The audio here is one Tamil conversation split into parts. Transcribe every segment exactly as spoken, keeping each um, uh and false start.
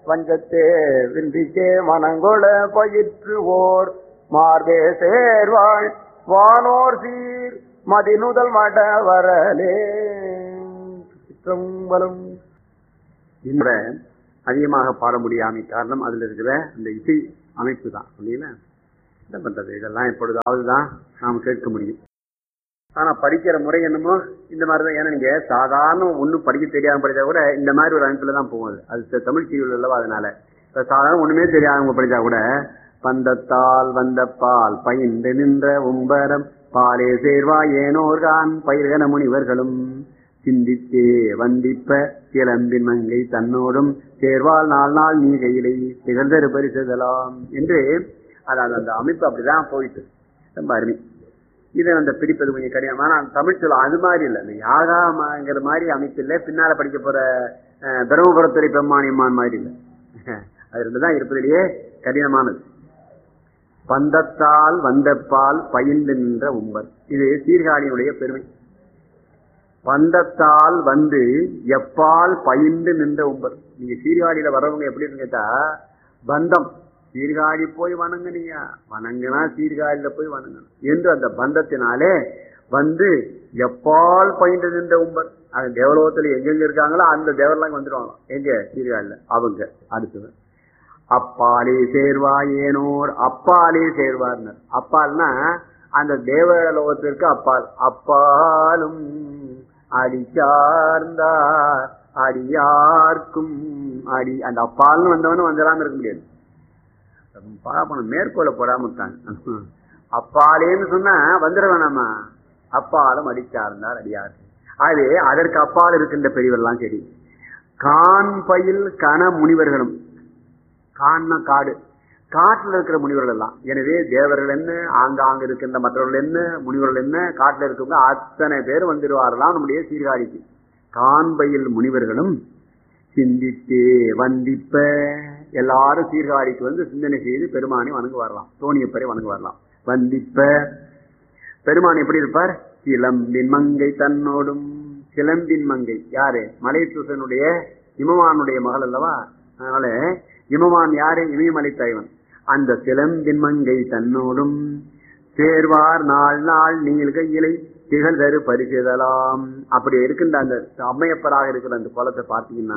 வஞ்சத்தே விந்திக்கே மனங்கொள பயிற்றுவோர் மார்பே சேர்வாள் வானோர் சீர் மதிநுதல் மட வரலே. சிற்றம்பலம் என்ற அதிகமாக பாட முடியாமை காரணம் அதுல இருக்கிற அந்த இசை அமைப்பு தான். இல்லைங்களா? என்ன பண்றது, இதெல்லாம் எப்பொழுதாவதுதான் நாம் கேட்க முடியும். ஆனா படிக்கிற முறை என்னமோ இந்த மாதிரிதான். ஏன்னா நீங்க சாதாரண ஒண்ணும் படிக்க தெரியாம படிச்சா கூட இந்த மாதிரி ஒரு அமைப்புல தான் போகுது. அது தமிழ் சீரியல் அல்லவா, அதனால சாதாரண ஒண்ணுமே தெரியாதவங்க படிச்சா கூட பந்தத்தால் வந்த பால் பயின்று நின்ற உம்பரம் பாலே சேர்வா ஏனோர்கான் பயிர்கன முனிவர்களும் சிந்தித்தே வந்திப்ப கிளம்பின் மங்கை தன்னோடும் சேர்வால் நாள் நாள் நீ கையிலை திகழ்ந்தரு பரிசுதலாம் என்று அதாவது அந்த அமைப்பு அப்படிதான் போயிட்டு ரொம்ப அருமை. இதை அந்த பிடிப்பது கொஞ்சம் கடினம். ஆனா தமிழ் சொல்ல அது மாதிரி இல்லை, இந்த யாகாங்கிற மாதிரி அமைப்பு இல்லை. பின்னால படிக்க போற பிரம்மபுரத்துறை பெம்மானியம்மான் மாதிரி இல்லை. அது ரெண்டுதான் இருப்பதிலேயே கடினமானது. பந்தத்தால் வந்த பால் பயின்று நின்ற உம்பர், இது சீர்காழியினுடைய பெருமை. பந்தத்தால் வந்து எப்பால் பயின்று நின்ற உம்பர். நீங்க சீர்காழியில வர்றவங்க எப்படின்னு கேட்டா, பந்தம் சீர்காழி போய் வணங்குனியா, வணங்குனா சீர்காழியில போய் வணங்கணும் என்று அந்த பந்தத்தினாலே வந்து எப்பால் பயின்று நின்ற உம்பர். அது தேவலோகத்துல எங்கெங்க இருக்காங்களோ அந்த தேவரெல்லாம் வந்துடுவாங்க. எங்க சீர்காழியில அவங்க. அடுத்தது அப்பாலே சேர்வாயேனோர், அப்பாலே சேர்வார்னர். அப்பால்னா அந்த தேவலோகத்திற்கு அப்பால். அப்பாலும் அடி சார்ந்தார் அடியார்க்கும் அடி. அந்த அப்பால்னு வந்தவனும் வந்துடாம இருக்க முடியாது. பாப்பணும் மேற்கோளை போடாம இருக்காங்க. அப்பாலேன்னு சொன்னா வந்துட வேணாமா, அப்பாலும் அடிச்சார்ந்தார் அடியார். அது அதற்கு அப்பால் இருக்கின்ற பெரியவர்கள்லாம் சரி. கான் பயில் கன முனிவர்களும், கான்னா காடு, காட்டுல இருக்கிற முனிவர்கள் எல்லாம். எனவே தேவர்கள் என்ன, ஆங்காங்க இருக்கின்ற மற்றவர்கள் என்ன, முனிவர்கள் என்ன, காட்டுல இருக்கவங்க அத்தனை பேர் வந்துடுவார்களாம் நம்முடைய சீர்காழிக்கு. காண்பையில் முனிவர்களும் சிந்தித்தே வந்திப்ப, எல்லாரும் சீர்காழிக்கு வந்து சிந்தனை செய்து பெருமானை வணங்கு வரலாம், தோணியப்பரை வணங்கு வரலாம். வந்திப்ப பெருமான் எப்படி இருப்பார்? கிளம்பின் மங்கை தன்னோடும். கிளம்பின் மங்கை யாரு? மலைசூசனுடைய இமவானுடைய மகள் அல்லவா. அதனால இமவான் யாரு? இமயமலை தலைவன். அந்த கிளம்பின் மங்கை தன்னோடும் சேர்வார் நாள் நாள் நீள்கை இலை திகழ் தரு பரிசுதலாம். அப்படி இருக்கின்ற அந்த அம்மையப்பராக இருக்கிற அந்த குளத்தை பார்த்தீங்கன்னா,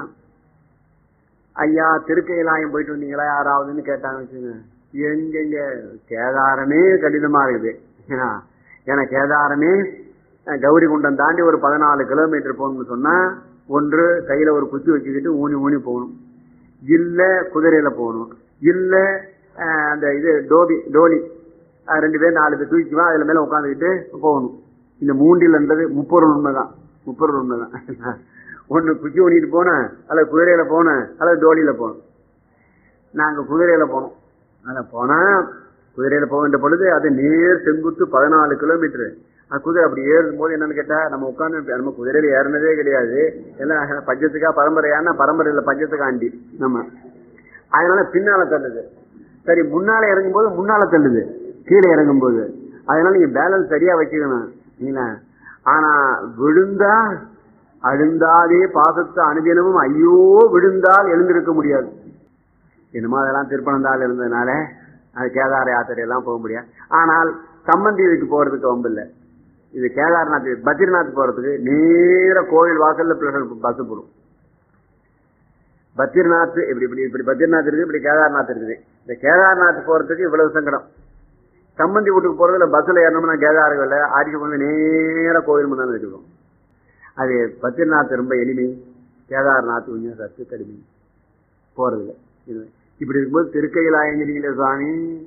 ஐயா திருக்கையிலாயம் போயிட்டு வந்தீங்களா யாராவதுன்னு கேட்டாங்க வச்சுங்க. எங்கெங்க கேதாரமே கடினமா இருக்குது. ஏன்னா கேதாரமே கௌரி குண்டம் தாண்டி ஒரு பதினாலு கிலோமீட்டர் போகணும்னு சொன்னா, ஒன்று கையில ஒரு குச்சி வச்சுக்கிட்டு ஊனி ஊனி போகணும், இல்ல குதிரையில போகணும், இல்ல அந்த இது டோபி டோலி ரெண்டு பேர் நாலு பேர் தூக்கிக்குவா அதுல மேல உட்காந்துக்கிட்டு போகணும். இந்த மூண்டில்ன்றது முப்பொருள் உண்மைதான், முப்பொருள் உண்மைதான். ஒண்ணு குச்சி ஊனிட்டு போனேன், அல்லது குதிரையில போனேன், அல்லது டோலியில போனோம். நாங்க குதிரையில போனோம். அத போனா குதிரையில போகின்ற பொழுது அது நேர் செங்குத்து பதினாலு கிலோமீட்டரு. குதிரை அப்படி ஏறும் போது என்னன்னு கேட்டா, நம்ம உட்காந்து நம்ம குதிரையில ஏறினதே கிடையாது. எல்லாம் பஞ்சத்துக்கா பரம்பரையான பரம்பரையில பஞ்சத்துக்கா ஆண்டி நம்ம. அதனால பின்னால தள்ளுது. சரி, முன்னால இறங்கும் போது முன்னால தள்ளுது கீழே இறங்கும் போது. அதனால நீங்க பேலன்ஸ் சரியா வச்சுக்கணும். ஆனா விழுந்தா அழுந்தாதே பாசத்தை அனுதினமும் ஐயோ விழுந்தால் எழுந்திருக்க முடியாது. என்னமோ அதெல்லாம் திருப்பனந்தாள் இருந்ததுனால அது கேதார யாத்திரை எல்லாம் போக முடியாது. ஆனால் சம்பந்தி இதுக்கு போறதுக்கு வம்பு இல்லை. இது கேதார்நாத் பத்ரிநாத் போறதுக்கு நேர கோவில் வாசல்ல பஸ் போடும். பத்ரிநாத் இப்படி இப்படி இப்படி பத்ரிநாத் இருக்குது, இப்படி கேதார்நாத் இருக்குது. இந்த கேதார்நாத் போறதுக்கு இவ்வளவு சங்கடம். சம்பந்தி வீட்டுக்கு போறதுல பஸ்ல ஏறணும்னா கேதார்கள் ஆடிக்கு கொண்டு நேர கோவில் முன்னாடி வச்சுக்கணும். அது பத்ரிநாத் ரொம்ப எளிமை, கேதார்நாத் கொஞ்சம் சத்து கடுமை போறதுல. இப்படி இருக்கும்போது திருக்கையிலாயங்கிரியில சுவாமி.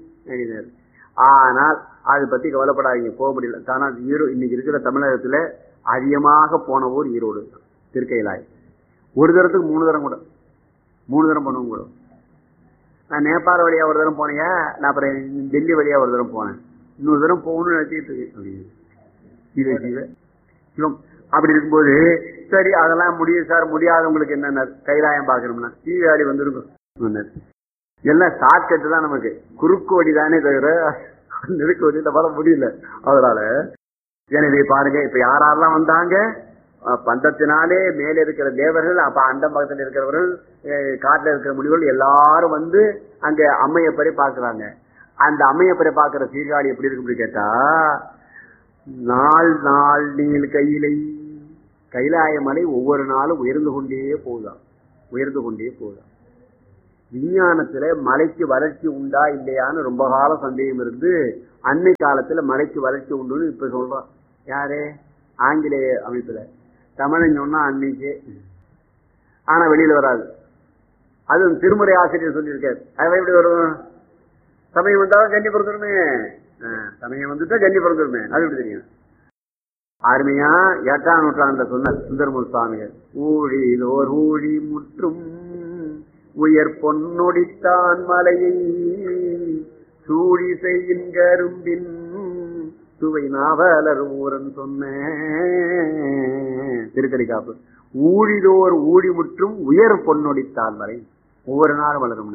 ஆனால் அதை பத்தி கவலைப்படாதீங்க, போக முடியல. தானா ஈரோடு இன்னைக்கு இருக்கிற தமிழகத்துல அதிகமாக போன ஊர் ஈரோடு திருக்கையிலாயம். ஒரு தரத்துக்கு மூணு தரம் கூட, மூணு தரம் போனவங்க கூட. நான் நேபாள வழியா ஒரு தரம் போனேன், நான் அப்புறம் டெல்லி வழியா ஒரு தரம் போனேன், இன்னொரு தரம் போகணும்னு நினைச்சிட்டு இருக்கு. சிவம் அப்படி இருக்கும்போது சரி அதெல்லாம் முடியும் சார், முடியாதவங்களுக்கு என்னென்ன கைலாயம் பாக்கணும்னா சீர்காழி வந்துருக்கும். எல்லாம் ஷார்ட்கட்டு தான், நமக்கு குறுக்கு வழி தானே தவிர நெருக்கு வழியில வர முடியல. அதனால எனவே பாருங்க, இப்ப யாரெல்லாம் வந்தாங்க, பந்தத்தினாலே மேலே இருக்கிற தேவர்கள், அப்ப அண்டம் பக்கத்தில் இருக்கிறவர்கள், காட்டில் இருக்கிற முனிவர்கள் எல்லாரும் வந்து அங்க அம்மையப்பரை பார்க்கிறாங்க. அந்த அம்மையப்பரை பார்க்கிற சீர்காழி எப்படி இருக்கு கேட்டா, நாள் நாள் நீள் கையிலை, கைலாய மலை ஒவ்வொரு நாளும் உயர்ந்து கொண்டே போகுதாம், உயர்ந்து கொண்டே போகுதாம். விஞ்ஞானத்துல மலைக்கு வளர்ச்சி உண்டா இல்லையான்னு ரொம்ப கால சந்தேகம் இருந்து, அன்னை காலத்துல மலைக்கு வளர்ச்சி உண்டுன்னு இப்ப சொல்றான். யாரு? ஆங்கிலேய அமைப்புல. தமிழன் சொன்னா அன்னைக்கு, ஆனா வெளியில வராது. அது திருமுறை ஆசிரியர் சொல்லியிருக்காரு. அதை எப்படி வரும்? சமயம் வந்தாலும் கண்ணி பிறந்துருமே, சமயம் வந்துட்டா கண்ணி பிறந்துருமே, அது எப்படி தெரியும்? அருமையா எட்டாம் நூற்றாண்டுல சொன்ன சுந்தரமூர் சுவாமிகள், ஊழிதோர் ஊழி முற்றும் உயர் பொன்னொடித்தான் மலையை சூழி செய்யும் கரும்பின் சுவை நாவலர் ஊரன் சொன்ன திருக்கடிக்காப்பு. ஊழிதோர் ஊழி முற்றும் உயர் பொன்னொடித்தான் மலை, ஒவ்வொரு நாளும் வளரும்.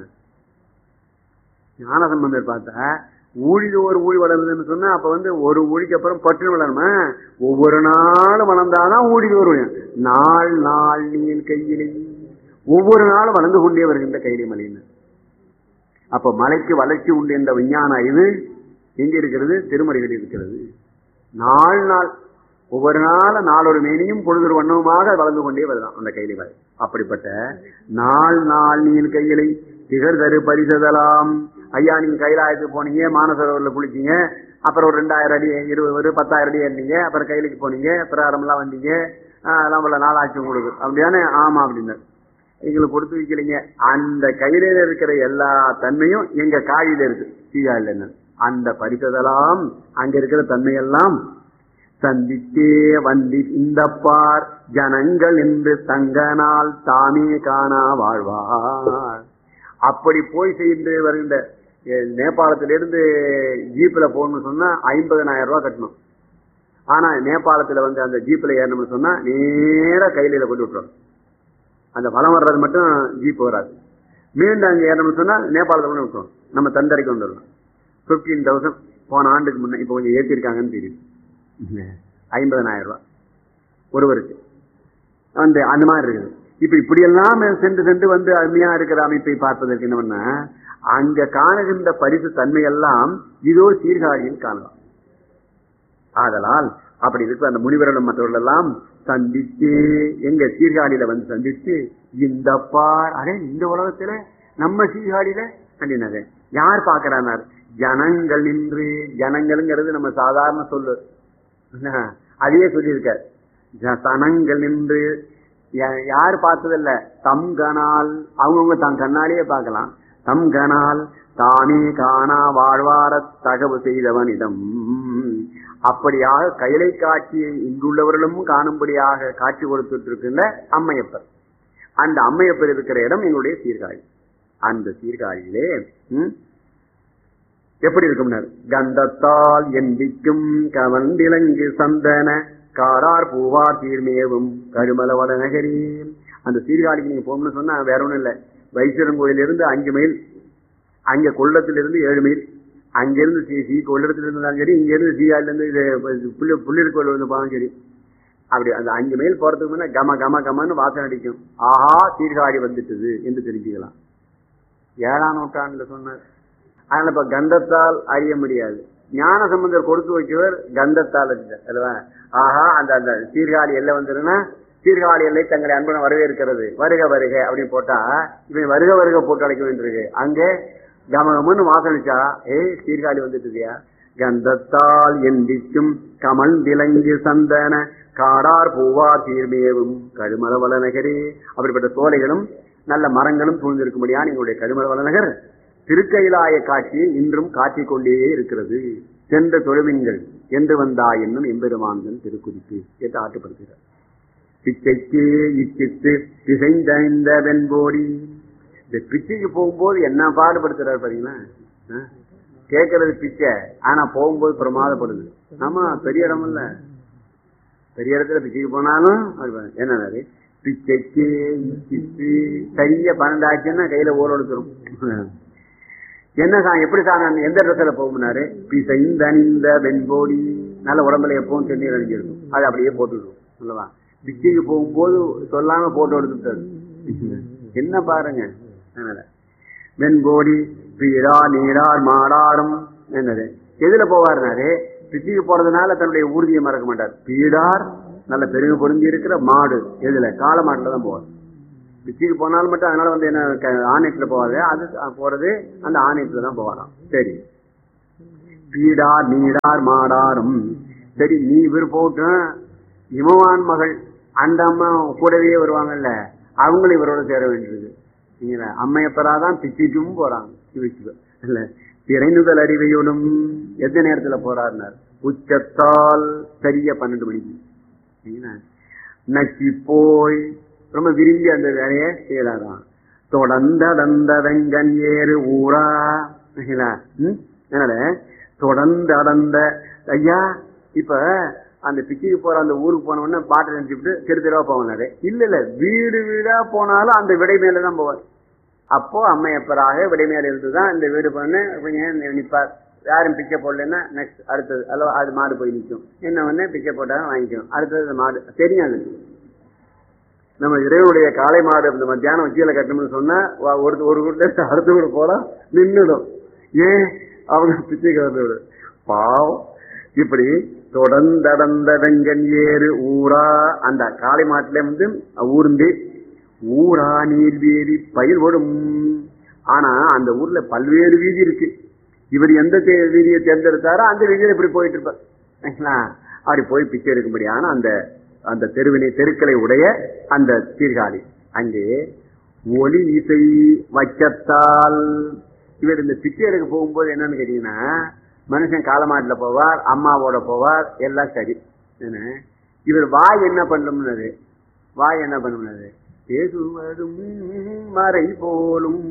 ஞானசம்பந்தர் பார்த்தா ஊழிதோர் ஊழி வளருதுன்னு சொன்னா, அப்ப வந்து ஒரு ஊழிக்கு அப்புறம் பட்டு வளருமா? ஒவ்வொரு நாளும் வளர்ந்தாதான் ஊழிதோர். நாள் நாள் நீள் கையிலே, ஒவ்வொரு நாளும் வளர்ந்து கொண்டே வருகின்ற கையிலை மலைன்னு. அப்ப மலைக்கு வளர்ச்சி உண்டு என்ற விஞ்ஞான இது எங்க இருக்கிறது? திருமறைகள் இருக்கிறது. நாள் நாள் ஒவ்வொரு நாளும் நாளொரு மேனியும் பொழுதொரு வண்ணவுமாக வளர்ந்து கொண்டே வருதான் அந்த கையிலை மலை. அப்படிப்பட்ட நாள் நாள் நீள் கையிலை திகழ் தரு பரிசதலாம். ஐயா, நீங்க கைலாயத்துக்கு போனீங்க, மானசரோவரில் குளிச்சீங்க, அப்புறம் ஒரு ரெண்டாயிரம் அடி இருபது பத்தாயிரம் அடி ஏறினீங்க, அப்புறம் கையிலைக்கு போனீங்க, பிரகாரம் எல்லாம் வந்தீங்க, அதெல்லாம் உள்ள நாளாச்சு உங்களுக்கு அப்படிதானே? ஆமா அப்படின்னு எங்களுக்கு கொடுத்து வைக்கலைங்க. அந்த கையில இருக்கிற எல்லா தன்மையும் எங்க காயில இருக்கு, சீகாயில. என்ன அந்த பரிசதெல்லாம் அங்க இருக்கிற தன்மையெல்லாம் சந்தித்தே வந்தி இந்த பார் ஜனங்கள் என்று தங்கனால் தாமே காணா வாழ்வார். அப்படி போய் செய்து வருகின்ற நேபாளத்திலிருந்து ஜீப்ல போகணும்னு சொன்னா ஐம்பதனாயிரம் ரூபாய் கட்டணும். ஆனா நேபாளத்துல வந்து அந்த ஜீப்ல ஏறணும்னு சொன்னா நேர கையில கொண்டு விட்டுரும். அந்த பலம் வர்றது மட்டும் ஜீப் வராது. மீண்டும் அங்க ஏறணும்னு சொன்னா நேபாளத்துல கொண்டு விட்டுரும், நம்ம தண்டரைக்கு கொண்டு வரலாம். பிப்டீன் தௌசண்ட் போன ஆண்டுக்கு முன்ன, இப்ப கொஞ்சம் ஏற்றிருக்காங்கன்னு தெரியும். ஐம்பதனாயிரம் ரூபாய் ஒருவருக்கு வந்து அந்த மாதிரி இருக்குது. இப்ப இப்படி எல்லாம் சென்று சென்று வந்து அருமையா இருக்கிற அமைப்பை பார்ப்பதற்கு என்ன பண்ண, அங்க காணுகின்ற பரிசு தன்மையெல்லாம் இதோ சீர்காழியில் காணலாம். ஆதலால் அப்படி இருக்கிற அந்த முனிவர்களும் மற்றவர்கள் எல்லாம் சந்தித்து எங்க சீர்காழியில வந்து சந்தித்து இந்த பார், அதே இந்த உலகத்துல நம்ம சீர்காழியில கண்டினாரு யார் பாக்குறானார்? ஜனங்கள் நின்று, ஜனங்கள்ங்கிறது நம்ம சாதாரண சொல்லு, அதையே சொல்லியிருக்க. ஜனங்கள் நின்று யாரு பார்த்ததில்ல, தம் கனால், அவங்கவுங்க தம் கண்ணாலேயே பார்க்கலாம். தம் கனால் தானே காணா வாழ்வார தகவு செய்தவனிடம். அப்படியாக கைலை காட்சியை இங்குள்ளவர்களும் காணும்படியாக காட்சி கொடுத்துட்டு இருக்கின்ற அம்மையப்பர். அந்த அம்மையப்பர் இருக்கிற இடம் எங்களுடைய சீர்காழி. அந்த சீர்காழியிலே எப்படி இருக்கும்? கந்தத்தால் எந்திக்கும் கவண்டிலங்கு சந்தன காடார் பூவார் தீர்மேவும் கருமலவள நகரி. அந்த சீர்காழிக்கு நீங்க போகணும்னு சொன்னா வேற ஒண்ணும் இல்லை, வைத்தியரங்கோயிலிருந்து அஞ்சு மைல், அங்க கொள்ளத்திலிருந்து ஏழு மைல், அங்கிருந்து சி சி கொள்ளத்துல இருந்தாலும் சரி, இங்க இருந்து சீகாழில இருந்து புள்ளி புள்ளியர் கோயில் வந்து போனாலும் சரி, அப்படி அந்த அஞ்சு மைல் போறதுக்கு முன்ன கம கம கமன்னு வாசனை அடிக்கும். ஆஹா, சீர்காழி வந்துட்டுது என்று தெரிஞ்சுக்கலாம். ஏழாம் நூற்றாண்டுல சொன்னார். அதனால இப்ப கந்தத்தால் அறிய முடியாது. ஞான சம்பந்தர் கொடுத்து வைக்கவர் கந்தத்தால் அல்லவா? ஆஹா, அந்த அந்த சீர்காழி எல்லை வந்துருன்னா சீர்காழி எல்லை தங்களை அன்புடன் வரவேற்கிறது, வருக வருக அப்படின்னு போட்டா இவன் வருக வருக போட்டு அழைக்க வேண்டியிருக்கு. அங்கே கமகம்னு வாசனிச்சா ஏய் சீர்காழி வந்துட்டுதியா. கந்தத்தால் எந்திக்கும் கமல் திலங்கு சந்தன காடார் பூவா தீர்மேவும் கழுமலவள நகரே. அப்படிப்பட்ட சோலைகளும் நல்ல மரங்களும் சூழ்ந்திருக்கும்படியான எங்களுடைய கழுமலவள நகர் திருக்கைலாய காட்சியை இன்றும் காட்டிக் கொண்டே இருக்கிறது. சென்ற தொழுவின்கள் என்று வந்தா என்னும் எம்பெருமான்கள் திருக்குறிப்பு என்று ஆட்டுப்படுகிறார். பிச்சைக்கு இச்சித்து பிசைந்த வெண்போடி. இந்த பிச்சைக்கு போகும்போது என்ன பாடுபடுத்துறாரு பாத்தீங்களா? கேட்கறது பிச்சை, ஆனா போகும்போது பிரமாதப்படுது. ஆமா, பெரிய இடம் இல்ல, பெரிய இடத்துல பிச்சைக்கு போனாலும் என்ன பிச்சைக்கு இச்சித்து கைய பன்னெண்டாச்சுன்னா கையில ஓர் எடுத்துரும். என்ன சா எப்படி சாங்க எந்த இடத்துல போகும்னாரு, பிசைந்த வெண்போடி. நல்ல உடம்புல எப்பவும் தண்ணீர் அணிஞ்சிருக்கும், அது அப்படியே போட்டுருக்கும் அல்லவா? பிச்சைக்கு போகும்போது சொல்லாம போட்டோ எடுத்துட்டாரு. என்ன பாருங்க. வெண்கோடி பீடா நீடார் மாடாரும் என்னது எதுல போவாருனாரு, பிச்சைக்கு போறதுனால தன்னுடைய ஊர்தியை மறக்க மாட்டார். பீடார் நல்ல பெருமை பொருந்தி இருக்கிற மாடு எதுல, காளை மாட்டுல தான் போவார். பிச்சைக்கு போனாலும் மட்டும் அதனால வந்து என்ன ஆணையத்துல போவாரு, அது போறது அந்த ஆணையத்துல தான் போவாராம். சரி, பீடார் நீடார் மாடாரும். சரி, நீ இவர் போட்டும் இமவான் மகள் அந்த அம்மா கூடவே வருவாங்கல்ல, அவங்களும் இவரோட சேர வேண்டியது. நீங்கள அம்மையப்பராதான் பிச்சைக்கும் போறாங்க. இல்ல திரைநுதல் அறிவையோடும் எந்த நேரத்துல போறாருனார், உச்சத்தால் சரியா பன்னெண்டு மணிக்கு நக்கி போய் ரொம்ப விரும்பி அந்த வேலையை செய்யறாராம். தொடர்ந்தடந்த வெங்கன் ஏறு ஊரா என்னட தொடர்ந்து அடந்த ஐயா. இப்ப அந்த பிச்சைக்கு போற அந்த ஊருக்கு போன உடனே பாட்டை நினைச்சுட்டு தெரு தெருவா போவாரு. இல்ல இல்ல வீடு வீடா போனாலும் அந்த விடை மேலதான் போவார். அப்போ அம்மையப்பராக விடை மேல இருந்துதான் இந்த வீடு பண்ணு கொஞ்சம் நிப்பார். யாரும் பிச்சை போடலன்னா நெக்ஸ்ட் அடுத்தது அல்லவா அது மாடு போய் நிற்கும். என்ன ஒண்ணு பிச்சை போட்டாலும் வாங்கிக்கும். அடுத்தது மாடு தெரியாது. நம்ம இறைவனுடைய காளை மாடு இந்த மத்தியானம் உச்சியில கட்டணும்னு சொன்னா ஒரு ஒரு வீட்டுல அடுத்த வீடு போனா நின்றுடும். ஏன் அவங்க பிச்சைக்கு வந்து பாவம். இப்படி தொடர்ந்தடந்த வெங்கன் ஏறு ஊரா அந்த காளை மாட்டுல வந்து ஊர்ந்து ஊரா நீர்வேதி பயில் ஓடும். ஆனா அந்த ஊர்ல பல்வேறு வீதி இருக்கு. இவர் எந்த வீதியை தேர்ந்தெடுத்தாரோ அந்த வீதியில இப்படி போயிட்டு இருப்பார். அப்படி போய் பிச்சை எடுக்கும்படியான அந்த அந்த தெருவினை தெருக்களை உடைய அந்த சீர்காழி அங்கே ஒலி இசை வைக்கத்தால் இவர் இந்த பிச்சை எடுக்க போகும்போது என்னன்னு கேட்டீங்கன்னா, மனுஷன் காலமாட்டுல போவார், அம்மாவோட போவார், எல்லாம் சரி. இவர் வாய் என்ன பண்ணும்னது, வாய் என்ன பண்ணும்னது, பேசுவதும் மறை போலும்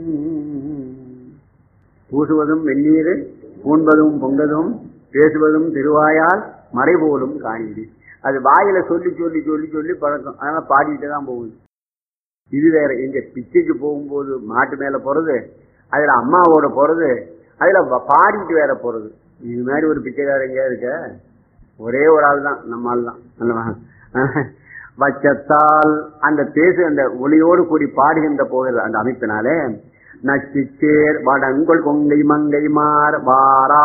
பூசுவதும் வெந்நீர் பூண்பதும் பொங்கதும் பேசுவதும் திருவாயால் மறை போலும் காணிடி. அது வாயில சொல்லி சொல்லி சொல்லி சொல்லி பழக்கம். அதனால பாடிட்டு தான் போகுது. இது வேற. எங்க பிச்சைக்கு போகும்போது மாட்டு மேல போறது, அதுல அம்மாவோட போறது, அதுல பாடிட்டு வேற போறது. இது மாதிரி ஒரு பிச்சைக்காரர் எங்கேயா இருக்க? ஒரே ஒரு ஆள் தான், நம்ம ஆள் தான். வச்சத்தால் அந்த பேசு அந்த ஒளியோடு கூடி பாடுகின்ற போகிறது அந்த அமைப்பினாலே நச்சிச்சேர் வடங்கொள் கொங்கை மங்கை மார் வாரா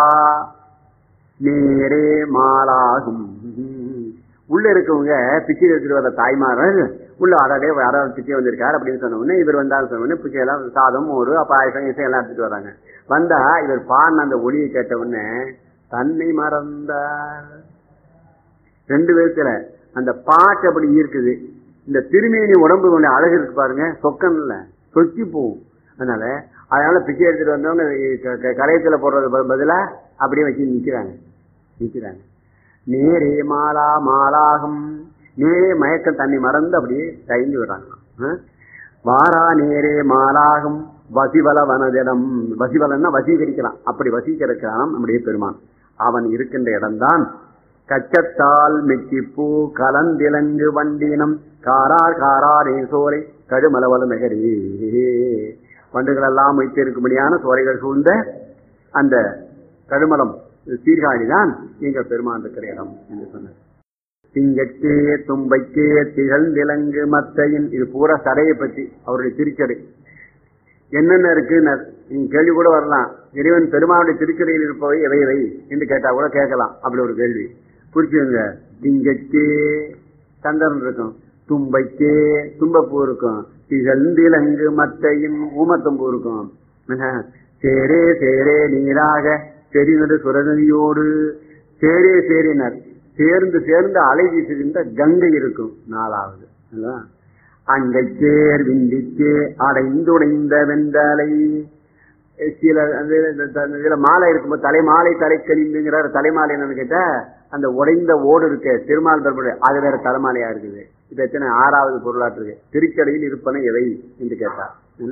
நேரே மாலாகும். உள்ள இருக்கவங்க பிச்சை எடுத்துட்டு வர தாய்மார்கள் உள்ள அடாடே யாராவது பிச்சை வந்திருக்காரு அப்படின்னு சொன்ன உடனே இவர் வந்தாலும் சொன்ன உடனே பிச்சை எல்லாம் சாதம் ஒரு பாயசம் இசை எல்லாம் எடுத்துட்டு வர்றாங்க. வந்தா இவர் பாடின அந்த ஒளியை கேட்ட உடனே தன்னை மறந்தார். ரெண்டு பேருத்துல அந்த பாட்டு அப்படி இருக்குது. இந்த திருமேனி உடம்பு கொண்ட அழகு இருக்கு பாருங்க, சொக்கன்ல சொக்கி போகும். அதனால அதனால பிச்சை எடுத்துட்டு வந்தவங்க கலையத்துல போடுறது பதிலா அப்படியே வச்சு நிக்கிறாங்க நிக்கிறாங்க நேரே மாலா மாலாகும். நேரே மயக்கம் தண்ணி மறந்து அப்படியே தயங்கி விடுறாங்க. வாரா நேரே மாலாகும் வசிவல வனதிடம். வசிவலன்னா வசீகரிக்கலாம். அப்படி வசீகரிக்கலாம் நம்முடைய பெருமான். அவன் இருக்கின்ற இடம்தான் கச்சத்தால் மெச்சிப்பூ கலந்திலங்கு வண்டினம் காரார் காராரே சோலை கடுமலவல நகரே. வண்டுகள் எல்லாம் வைத்திருக்கும்படியான சோலைகள் சூழ்ந்த அந்த கடுமலம் சீர்காழிதான் எங்கள் பெருமான் இருக்கிற இடம் என்று சொன்னார். திங்கட்கே தும்பைக்கே திகழ்ந்திலங்கு மத்தையின். இது பூரா சடையை பற்றி அவருடைய திருச்சடை என்னென்ன இருக்கு நீங்க கேள்வி கூட வரலாம். இறைவன் பெருமானுடைய திருச்சடையில் இருப்பவை எவை எவை என்று கேட்டா கூட கேட்கலாம். அப்படி ஒரு கேள்வி புரிச்சுங்க. திங்கட்கே சந்திரன் இருக்கும், தும்பைக்கே தும்பப்பூ இருக்கும், திகழ்ந்திலங்கு மத்தையின் ஊமத்தம்பூ இருக்கும். சேரே சேரே நீராக செறிநடு சுரநதியோடு சேரே சேரினர் சேர்ந்து சேர்ந்து அலை வீசுகின்ற கங்கை இருக்கும். நாலாவது அங்கைச்சேர் விந்திச்சே அடைந்துடைந்த வெந்தலை. சில இதுல மாலை இருக்கும்போது தலைமாலை தலைக்கழிந்துங்கிறார். தலைமாலை என்னன்னு கேட்டா அந்த உடைந்த ஓடு இருக்கு திருமால் பெருமாள், அது வேற தலைமாலையா இருக்குது. இப்ப எத்தனை ஆறாவது பொருளாற்று இருக்கு. திருச்சடையில் இருப்பன எவை என்று கேட்டார்.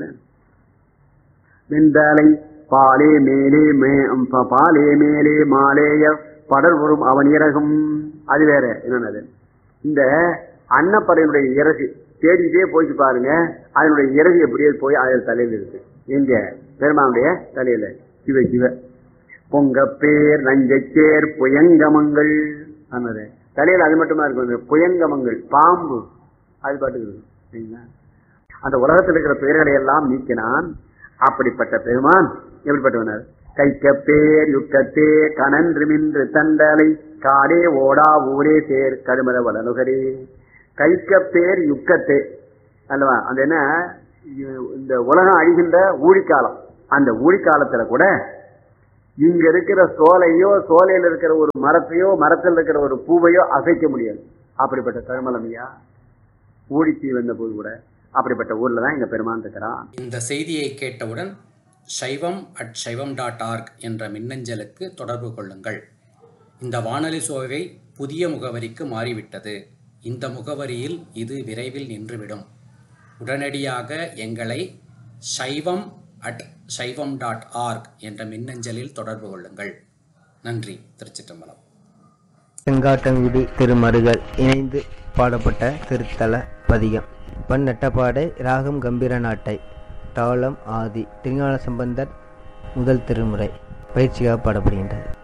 வெந்தலை பாலே மேலே பாலே மேலே மாலேய படல் வரும் அவன் இறகும். அது வேற என்னது. இந்த அன்னப்படையினுடைய இறகு தேடிட்டே போயிட்டு பாருங்க, அதனுடைய இறகு எப்படியே போய் அதில் தலையில் இருக்கு. எங்க பெருமானுடைய தலையில சிவ சிவ பொங்கப்பேர் நஞ்சச்சேர் புயங்கமங்கள். தலையில அது மட்டுமா இருக்கும். புயங்கமங்கள், பாம்பு, அது பாட்டுக்கு இருக்கு. சரிங்களா? அந்த உலகத்தில் இருக்கிற பெயர்களை எல்லாம் நீக்கினான். அப்படிப்பட்ட பெருமான் எப்படிப்பட்டவனர்? கைக்க பேர் யுக்கத்தே கனன்று மின்று தண்டலை காடே ஓடா ஊரே சேர் கருமத வளனுகரே. கைக்க பேர் யுக்கத்தே அல்லவா? அந்த என்ன, இந்த உலகம் அழிகின்ற ஊழிக்காலம். அந்த ஊழிக்காலத்துல கூட இங்க இருக்கிற சோலையோ, சோலையில் இருக்கிற ஒரு மரத்தையோ, மரத்தில் இருக்கிற ஒரு பூவையோ அசைக்க முடியாது. அப்படிப்பட்ட கருமலமையா ஊழிச்சி வந்த போது கூட அப்படிப்பட்ட ஊர்ல தான் எங்க பெருமான் இருக்கிறான். இந்த செய்தியை கேட்டவுடன் சைவம் அட் சைவம் டாட் ஆர்க் என்ற மின்னஞ்சலுக்கு தொடர்பு கொள்ளுங்கள். இந்த வானொலி சோவை புதிய முகவரிக்கு மாறிவிட்டது. இந்த முகவரியில் இது விரைவில் நின்றுவிடும். உடனடியாக எங்களை சைவம் அட் சைவம் டாட் ஆர்க் என்ற மின்னஞ்சலில் தொடர்பு கொள்ளுங்கள். நன்றி. திருச்சிற்றம்பலம். செங்காட்டங்குடி திருமருகல் இணைந்து பாடப்பட்ட திருத்தல பதிகம். பண் நட்டப்பாடை, ராகம் கம்பீர நாட்டை, தாளம் ஆதி. திருஞான சம்பந்தர் முதல் திருமுறை பயிற்சியாக பாடப்படுகின்றது.